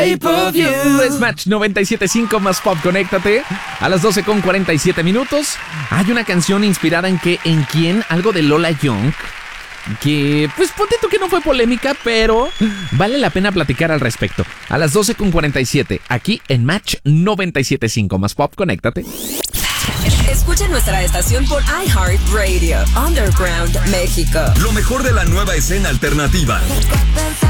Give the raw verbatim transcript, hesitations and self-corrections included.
Es Match noventa y siete punto cinco más Pop, conéctate. A las doce con cuarenta y siete minutos. Hay una canción inspirada en que, ¿en quién? Algo de Lola Young. Que, pues ponte tú que no fue polémica, pero vale la pena platicar al respecto. A las doce con cuarenta y siete, aquí en Match noventa y siete punto cinco más Pop, conéctate. Escucha nuestra estación por iHeartRadio, Underground México. Lo mejor de la nueva escena alternativa.